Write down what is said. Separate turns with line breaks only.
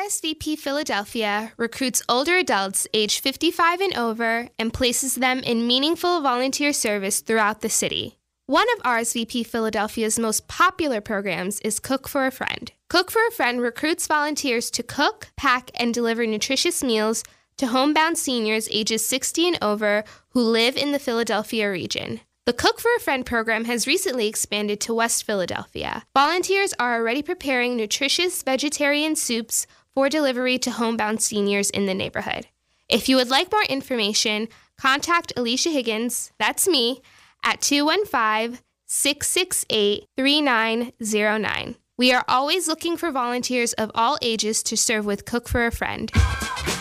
RSVP Philadelphia recruits older adults age 55 and over and places them in meaningful volunteer service throughout the city. One of RSVP Philadelphia's most popular programs is Cook for a Friend. Cook for a Friend recruits volunteers to cook, pack, and deliver nutritious meals to homebound seniors ages 60 and over who live in the Philadelphia region. The Cook for a Friend program has recently expanded to West Philadelphia. Volunteers are already preparing nutritious vegetarian soups for delivery to homebound seniors in the neighborhood. If you would like more information, contact Alicia Higgins, that's me, at 215-668-3909. We are always looking for volunteers of all ages to serve with Cook for a Friend.